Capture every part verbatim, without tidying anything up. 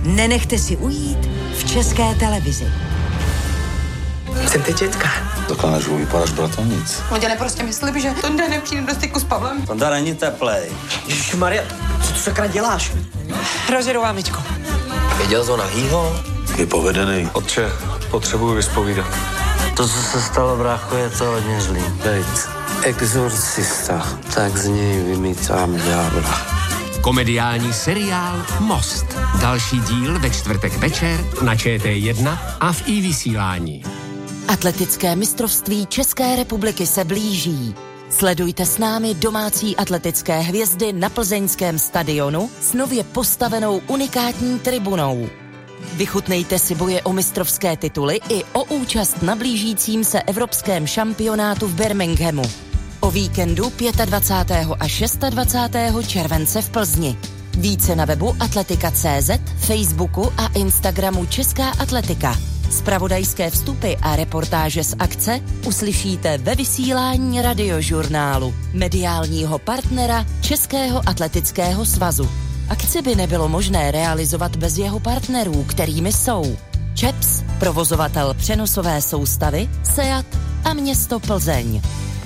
nenechte si ujít v České televizi. Jsem teď dětka. Takhle nežiju, vypadáš bratovnic. Loděne prostě myslí, že Tonda nepřijde do styku s Pavlem. Tonda není teplej. Ježišmarja, co tu sakra děláš? Rozjedu vámičku. Věděl jsi o nahýho? Je povedený. Otče, potřebuji vyspovídat. To, co se stalo, brácho, je to hodně zlý. Dejc. Exorcista, tak z něj vymítám ďábla. Komediální seriál Most. Další díl ve čtvrtek večer na Č T jedna a v iVysílání. Atletické mistrovství České republiky se blíží. Sledujte s námi domácí atletické hvězdy na plzeňském stadionu s nově postavenou unikátní tribunou. Vychutnejte si boje o mistrovské tituly i o účast na blížícím se evropském šampionátu v Birminghamu. O víkendu dvacátého pátého a dvacátého šestého července v Plzni. Více na webu atletika tečka cé zet, Facebooku a Instagramu Česká atletika. Zpravodajské vstupy a reportáže z akce uslyšíte ve vysílání Radiožurnálu, mediálního partnera Českého atletického svazu. Akci by nebylo možné realizovat bez jeho partnerů, kterými jsou ČEPS, provozovatel přenosové soustavy, SEAT a město Plzeň.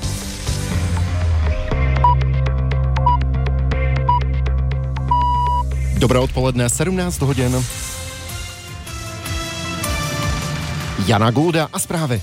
Dobré odpoledne, sedmnáct hodin. Jana Gulda a zprávy.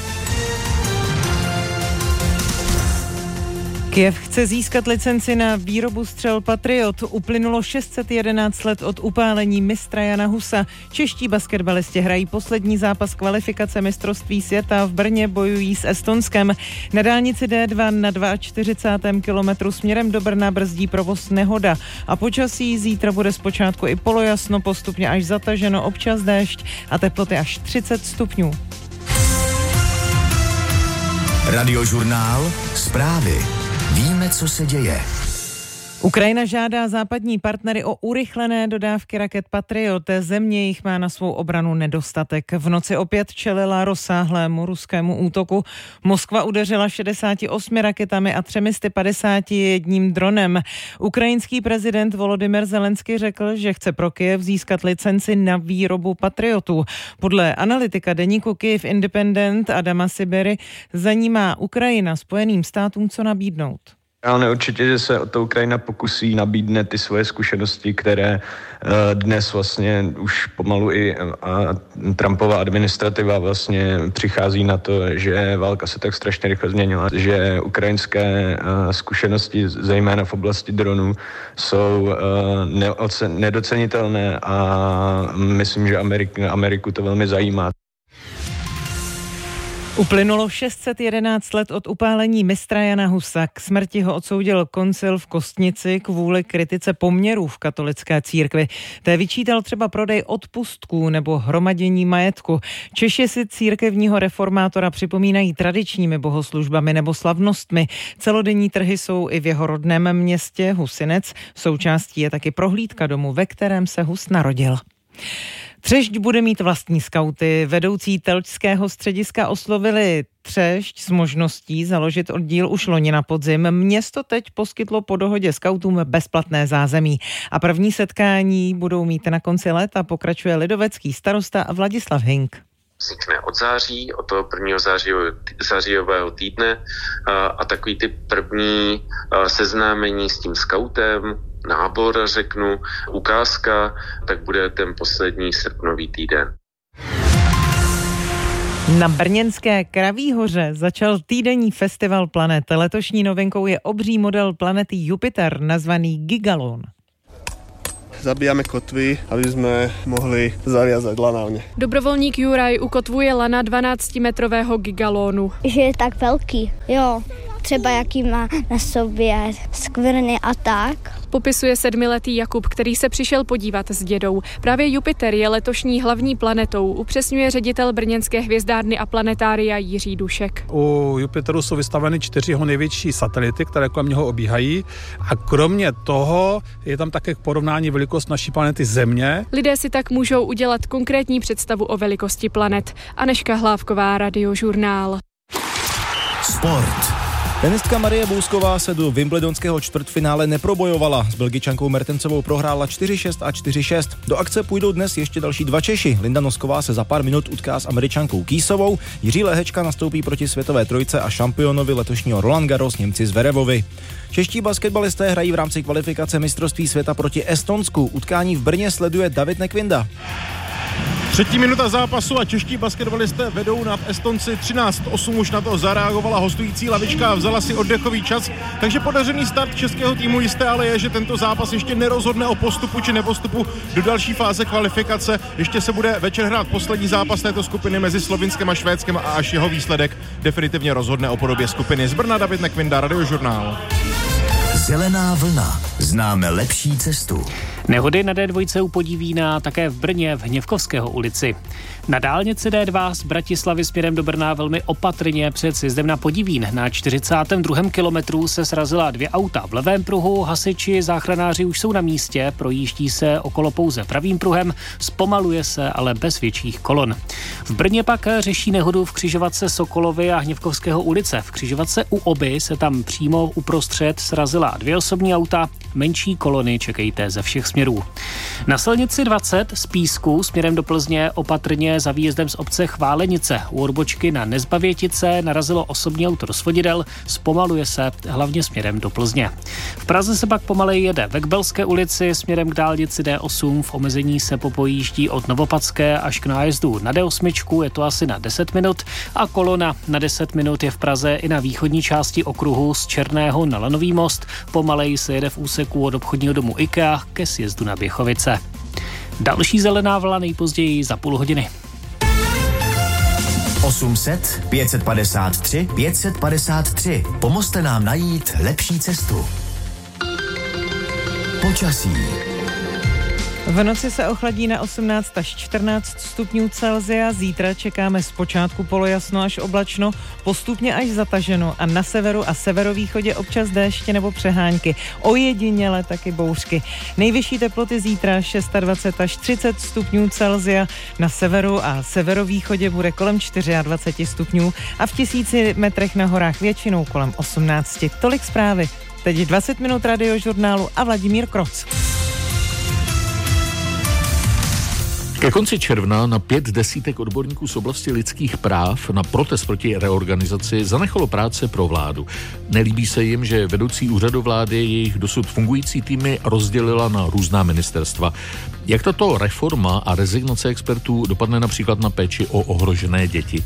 Kyjev chce získat licenci na výrobu střel Patriot. Uplynulo šest set jedenáct let od upálení mistra Jana Husa. Čeští basketbalisti hrají poslední zápas kvalifikace mistrovství světa. V Brně bojují s Estonskem. Na dálnici D dva na čtyřicátém druhém kilometru směrem do Brna brzdí provoz nehoda. A počasí zítra bude zpočátku i polojasno, postupně až zataženo, občas déšť a teploty až třicet stupňů. Radiožurnál, zprávy. Víme, co se děje. Ukrajina žádá západní partnery o urychlené dodávky raket Patriot. Země jich má na svou obranu nedostatek. V noci opět čelila rozsáhlému ruskému útoku. Moskva udeřila šedesát osm raketami a tři sta padesát jedna dronem. Ukrajinský prezident Volodymyr Zelenský řekl, že chce pro Kyjev získat licenci na výrobu Patriotů. Podle analytika deníku Kyiv Independent Adama Sibery zajímá Ukrajina Spojeným státům co nabídnout. Ale určitě, že se o to Ukrajina pokusí nabídne ty svoje zkušenosti, které dnes vlastně už pomalu i Trumpova administrativa vlastně přichází na to, že válka se tak strašně rychle změnila, že ukrajinské zkušenosti, zejména v oblasti dronů, jsou nedocenitelné a myslím, že Ameriku, Ameriku to velmi zajímá. Uplynulo šest set jedenáct let od upálení mistra Jana Husa. K smrti ho odsoudil koncil v Kostnici kvůli kritice poměrů v katolické církvi. Té vyčítal třeba prodej odpustků nebo hromadění majetku. Češi si církevního reformátora připomínají tradičními bohoslužbami nebo slavnostmi. Celodenní trhy jsou i v jeho rodném městě Husinec. Součástí je taky prohlídka domu, ve kterém se Hus narodil. Třešť bude mít vlastní skauty. Vedoucí telčského střediska oslovili Třešť s možností založit oddíl už loni na podzim. Město teď poskytlo po dohodě skautům bezplatné zázemí. A první setkání budou mít na konci léta, pokračuje lidovecký starosta Vladislav Hink. Vznikne od září, od toho prvního zářijového týdne a, a takový ty první a, seznámení s tím skautem, nábor, řeknu, ukázka, tak bude ten poslední srpnový týden. Na brněnské Kraví hoře začal týdenní festival planet. Letošní novinkou je obří model planety Jupiter, nazvaný Gigalon. Zabíjame kotvy, aby jsme mohli zaviazať lanávne. Dobrovolník Juraj ukotvuje lana dvanáctimetrového gigalónu. Že je tak velký, jo. Třeba jaký má na sobě skvrny a tak. Popisuje sedmiletý Jakub, který se přišel podívat s dědou. Právě Jupiter je letošní hlavní planetou, upřesňuje ředitel brněnské hvězdárny a planetária Jiří Dušek. U Jupiteru jsou vystaveny čtyři jeho největší satelity, které kolem něho obíhají. A kromě toho je tam také k porovnání velikost naší planety Země. Lidé si tak můžou udělat konkrétní představu o velikosti planet. Anežka Hlávková, Radiožurnál. Sport. Tenistka Marie Bousková se do wimbledonského čtvrtfinále neprobojovala. S Belgičankou Mertensovou prohrála čtyři šest a čtyři šest. Do akce půjdou dnes ještě další dva Češi. Linda Nosková se za pár minut utká s Američankou Kýsovou, Jiří Lehečka nastoupí proti světové trojce a šampionovi letošního Roland Garros Němci Zverevovi. Čeští basketbalisté hrají v rámci kvalifikace mistrovství světa proti Estonsku. Utkání v Brně sleduje David Nekvinda. Třetí minuta zápasu a čeští basketbalisté vedou nad Estonci třináct osm, už na to zareagovala hostující lavička a vzala si oddechový čas, takže podařený start českého týmu jisté ale je, že tento zápas ještě nerozhodne o postupu či nepostupu do další fáze kvalifikace. Ještě se bude večer hrát poslední zápas této skupiny mezi Slovinskem a Švédskem a až jeho výsledek definitivně rozhodne o podobě skupiny. Z Brna David Nekvinda, Radiožurnál. Zelená vlna. Známe lepší cestu. Nehody na dé dva u Podívína, také v Brně v Hněvkovského ulici. Na dálnici dé dva z Bratislavy směrem do Brna velmi opatrně před sjezdem na Podívín. Na čtyřicátém druhém kilometru se srazila dvě auta v levém pruhu, hasiči, záchranáři už jsou na místě, projíždí se okolo pouze pravým pruhem, zpomaluje se ale bez větších kolon. V Brně pak řeší nehodu v křižovatce Sokolovy a Hněvkovského ulice. V křižovatce u Oby se tam přímo uprostřed srazila dvě osobní auta, menší kolony čekejte ze všech směrů. Na silnici dvacet z Písku směrem do Plzně opatrně za výjezdem z obce Chválenice. U odbočky na Nezbavětice narazilo osobní auto do svodidel, zpomaluje se hlavně směrem do Plzně. V Praze se pak pomalej jede ve Kbelské ulici směrem k dálnici dé osm, v omezení se popojíždí od Novopadské až k nájezdu na dé osm, je to asi na deset minut a kolona na deset minut je v Praze i na východní části okruhu z Černého na Lanový most, pomalej se jede v úseku od obchodního domu IKEA ke sjezdu na Běchovice. Další zelená vlna nejpozději za půl hodiny. osm set, pět set padesát tři, pět set padesát tři. Pomozte nám najít lepší cestu. Počasí. V noci se ochladí na osmnáct až čtrnáct stupňů Celsia, zítra čekáme zpočátku polojasno až oblačno, postupně až zataženo a na severu a severovýchodě občas déště nebo přehánky, ojediněle taky bouřky. Nejvyšší teploty zítra dvacet šest až třicet stupňů Celsia, na severu a severovýchodě bude kolem dvacet čtyři stupňů a v tisíci metrech na horách většinou kolem osmnáct. Tolik zprávy. Teď dvacet minut Radiožurnálu a Vladimír Kroc. Ke konci června na pět desítek odborníků z oblasti lidských práv na protest proti reorganizaci zanechalo práce pro vládu. Nelíbí se jim, že vedoucí úřadu vlády jejich dosud fungující týmy rozdělila na různá ministerstva. Jak tato reforma a rezignace expertů dopadne například na péči o ohrožené děti?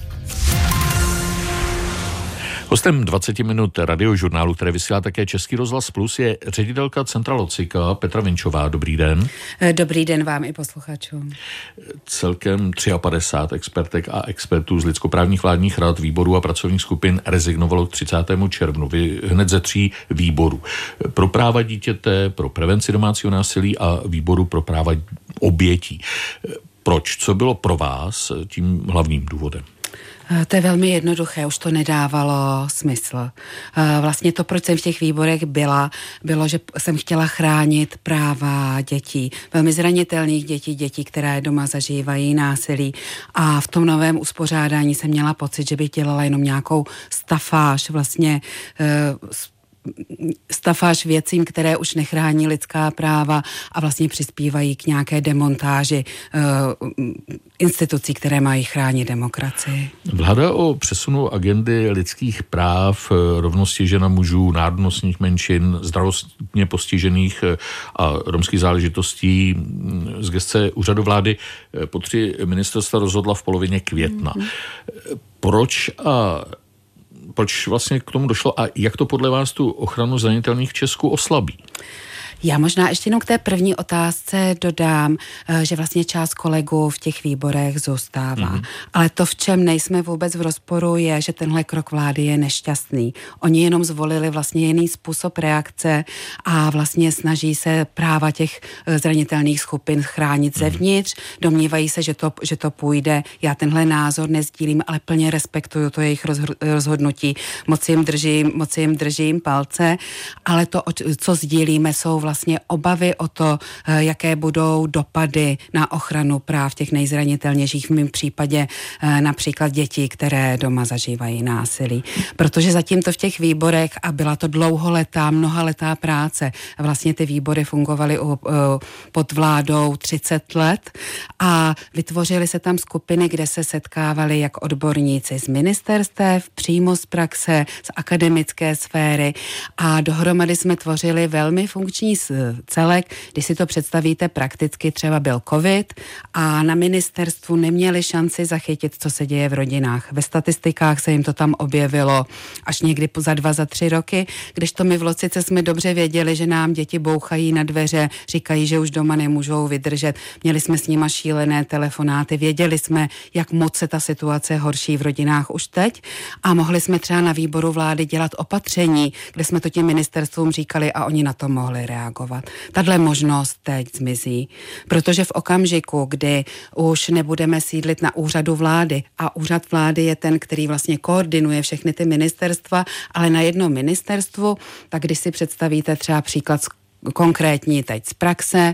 Hostem dvacet minut Radiožurnálu, které vysílá také Český rozhlas Plus, je ředitelka Centra Locika Petra Vinčová. Dobrý den. Dobrý den vám i posluchačům. Celkem padesát tři expertek a expertů z lidskoprávních vládních rad, výborů a pracovních skupin rezignovalo k třicátému červnu. Vy hned ze tří výborů. Pro práva dítěte, pro prevenci domácího násilí a výboru pro práva obětí. Proč? Co bylo pro vás tím hlavním důvodem? To je velmi jednoduché, už to nedávalo smysl. Vlastně to, proč jsem v těch výborech byla, bylo, že jsem chtěla chránit práva dětí, velmi zranitelných dětí, dětí, které doma zažívají násilí. A v tom novém uspořádání jsem měla pocit, že bych dělala jenom nějakou stafáž, vlastně stafáž věcím, které už nechrání lidská práva a vlastně přispívají k nějaké demontáži uh, institucí, které mají chránit demokracii. Vláda o přesunu agendy lidských práv, rovnosti žen a mužů, národnostních menšin, zdravotně postižených a romských záležitostí z gesce úřadu vlády po tři ministerstva rozhodla v polovině května. Mm-hmm. Proč a Proč vlastně k tomu došlo a jak to podle vás tu ochranu zranitelných v Česku oslabí? Já možná ještě jenom k té první otázce dodám, že vlastně část kolegů v těch výborech zůstává. Mm. Ale to, v čem nejsme vůbec v rozporu, je, že tenhle krok vlády je nešťastný. Oni jenom zvolili vlastně jiný způsob reakce a vlastně snaží se práva těch zranitelných skupin chránit zevnitř. Domnívají se, že to, že to půjde. Já tenhle názor nezdílím, ale plně respektuju to jejich rozhodnutí. Moc jim držím, moc jim držím palce, ale to, co sdílíme, jsou vlastně vlastně obavy o to, jaké budou dopady na ochranu práv těch nejzranitelnějších, v mém případě například děti, které doma zažívají násilí. Protože zatím to v těch výborech, a byla to dlouholetá, mnohaletá práce, vlastně ty výbory fungovaly u, pod vládou třicet let a vytvořily se tam skupiny, kde se setkávali jak odborníci z ministerstev, přímo z praxe, z akademické sféry a dohromady jsme tvořili velmi funkční celek. Když si to představíte prakticky, třeba byl covid a na ministerstvu neměli šanci zachytit, co se děje v rodinách. Ve statistikách se jim to tam objevilo až někdy za dva, za tři roky, když to my v Locice jsme dobře věděli, že nám děti bouchají na dveře, říkají, že už doma nemůžou vydržet. Měli jsme s nima šílené telefonáty, věděli jsme, jak moc se ta situace horší v rodinách už teď a mohli jsme třeba na výboru vlády dělat opatření, kde jsme to těm ministerstvům říkali a oni na to mohli reagovat. Tahle možnost teď zmizí, protože v okamžiku, kdy už nebudeme sídlit na úřadu vlády a úřad vlády je ten, který vlastně koordinuje všechny ty ministerstva, ale na jednom ministerstvu, tak když si představíte třeba příklad konkrétní teď z praxe.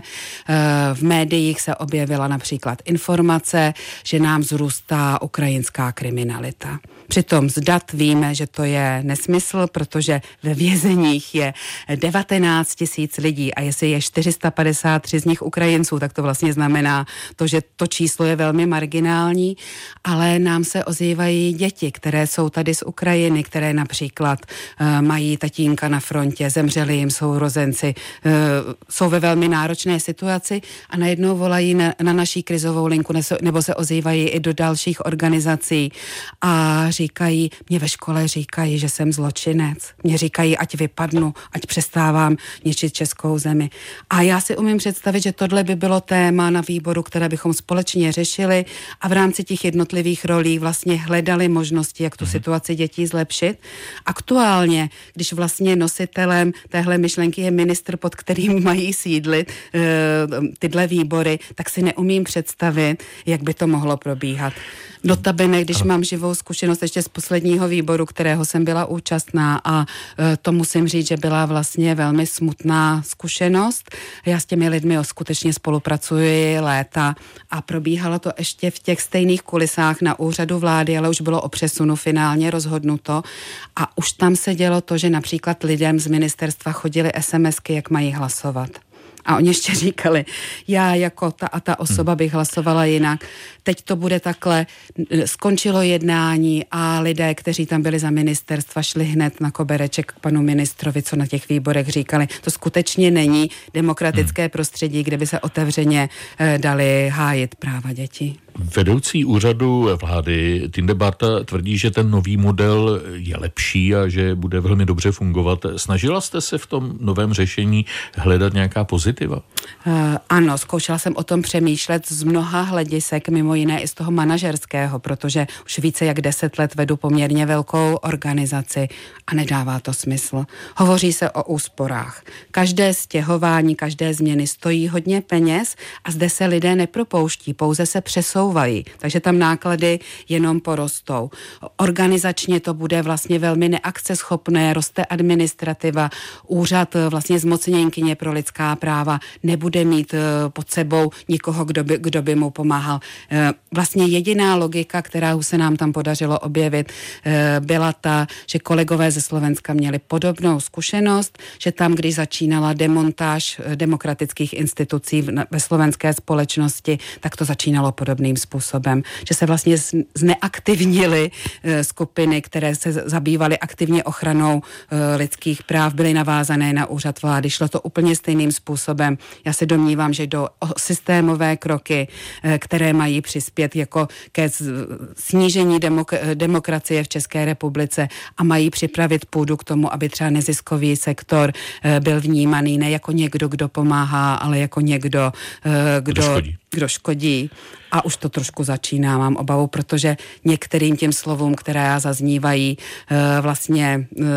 V médiích se objevila například informace, že nám vzrůstá ukrajinská kriminalita. Přitom z dat víme, že to je nesmysl, protože ve vězeních je devatenáct tisíc lidí a jestli je čtyři sta padesát tři z nich Ukrajinců, tak to vlastně znamená to, že to číslo je velmi marginální, ale nám se ozývají děti, které jsou tady z Ukrajiny, které například uh, mají tatínka na frontě, zemřeli jim sourozenci, uh, jsou ve velmi náročné situaci a najednou volají na, na naší krizovou linku nebo se ozývají i do dalších organizací a říkají, mě ve škole říkají, že jsem zločinec. Mě říkají, ať vypadnu, ať přestávám ničit českou zemi. A já si umím představit, že tohle by bylo téma na výboru, které bychom společně řešili a v rámci těch jednotlivých rolí vlastně hledali možnosti, jak tu situaci dětí zlepšit. Aktuálně, když vlastně nositelem téhle myšlenky je ministr, pod kterým mají sídlit e, tyhle výbory, tak si neumím představit, jak by to mohlo probíhat. Notabene, když mám živou zkušenost ještě z posledního výboru, kterého jsem byla účastná a e, to musím říct, že byla vlastně velmi smutná zkušenost. Já s těmi lidmi skutečně spolupracuji léta a probíhalo to ještě v těch stejných kulisách na úřadu vlády, ale už bylo o přesunu finálně rozhodnuto a už tam se dělo to, že například lidem z ministerstva chodily SMSky, jak mají hlasovat. A oni ještě říkali, já jako ta a ta osoba bych hlasovala jinak. Teď to bude takhle, skončilo jednání a lidé, kteří tam byli za ministerstva, šli hned na kobereček k panu ministrovi, co na těch výborech říkali. To skutečně není demokratické hmm. prostředí, kde by se otevřeně eh, dali hájit práva dětí. Vedoucí úřadu vlády Tinde Bárta tvrdí, že ten nový model je lepší a že bude velmi dobře fungovat. Snažila jste se v tom novém řešení hledat nějaká pozitiva? Uh, ano, zkoušela jsem o tom přemýšlet z mnoha hledisek, mimo jiné i z toho manažerského, protože už více jak deset let vedu poměrně velkou organizaci a nedává to smysl. Hovoří se o úsporách. Každé stěhování, každé změny stojí hodně peněz a zde se lidé nepropouští, pouze se přesouvají, takže tam náklady jenom porostou. Organizačně to bude vlastně velmi neakceschopné, roste administrativa, úřad vlastně zmocněnkyně pro lidská práva nebude mít pod sebou nikoho, kdo by, kdo by mu pomáhal. Vlastně jediná logika, která se nám tam podařilo objevit, byla ta, že kolegové ze Slovenska měli podobnou zkušenost, že tam, když začínala demontáž demokratických institucí ve slovenské společnosti, tak to začínalo podobným způsobem, že se vlastně zneaktivnily skupiny, které se zabývaly aktivně ochranou lidských práv, byly navázané na úřad vlády. Šlo to úplně stejným způsobem. Já se domnívám, že jdou o systémové kroky, které mají přispět jako ke snížení demok- demokracie v České republice a mají připravit půdu k tomu, aby třeba neziskový sektor byl vnímaný ne jako někdo, kdo pomáhá, ale jako někdo, kdo, kdo škodí. Kdo škodí. A už to trošku začíná, mám obavu, protože některým těm slovům, které zaznívají, vlastně